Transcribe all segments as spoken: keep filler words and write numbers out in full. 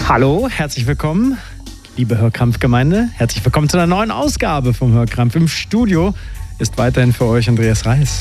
Hallo, herzlich willkommen, liebe Hörkrampf-Gemeinde. Herzlich willkommen zu einer neuen Ausgabe vom Hörkrampf. Im Studio ist weiterhin für euch Andreas Reis.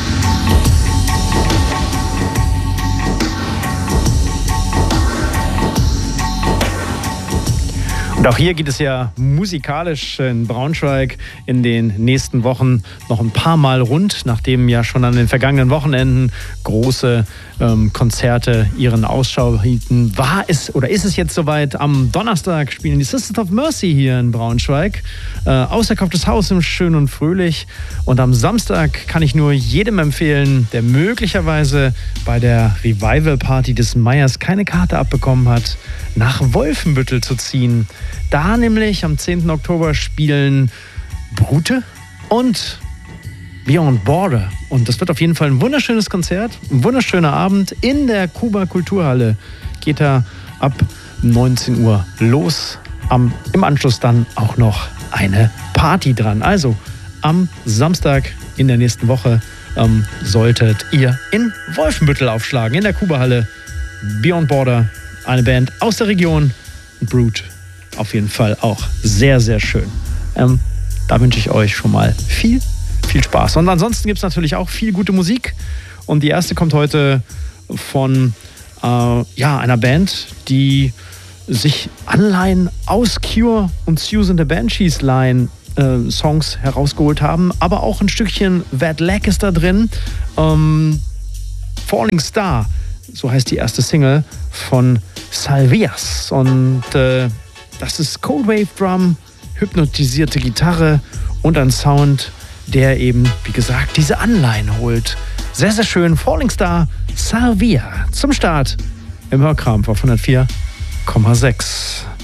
Und auch hier geht es ja musikalisch in Braunschweig in den nächsten Wochen noch ein paar Mal rund, nachdem ja schon an den vergangenen Wochenenden große ähm, Konzerte ihren Ausschau hielten. War es oder ist es jetzt soweit? Am Donnerstag spielen die Sisters of Mercy hier in Braunschweig. Äh, ausverkauftes Haus im Schön und Fröhlich. Und am Samstag kann ich nur jedem empfehlen, der möglicherweise bei der Revival-Party des Meyers keine Karte abbekommen hat, nach Wolfenbüttel zu ziehen. Da nämlich am zehnten Oktober spielen Brute und Beyond Border. Und das wird auf jeden Fall ein wunderschönes Konzert, ein wunderschöner Abend in der Kuba Kulturhalle. Geht da ab neunzehn Uhr los. Am, im Anschluss dann auch noch eine Party dran. Also am Samstag in der nächsten Woche ähm, solltet ihr in Wolfenbüttel aufschlagen, in der Kuba-Halle. Beyond Border, eine Band aus der Region. Brute auf jeden Fall auch sehr, sehr schön. Ähm, da wünsche ich euch schon mal viel, viel Spaß. Und ansonsten gibt es natürlich auch viel gute Musik. Und die erste kommt heute von äh, ja, einer Band, die sich Anleihen aus Cure und Susan the Banshees Line äh, Songs herausgeholt haben. Aber auch ein Stückchen Bad Lag ist da drin. Ähm, Falling Star, so heißt die erste Single von Salvias. Und äh, das ist Cold Wave Drum, hypnotisierte Gitarre und ein Sound, der eben, wie gesagt, diese Anleihen holt. Sehr, sehr schön. Falling Star, Salvia zum Start im Hörkrampf auf hundertvier Komma sechs.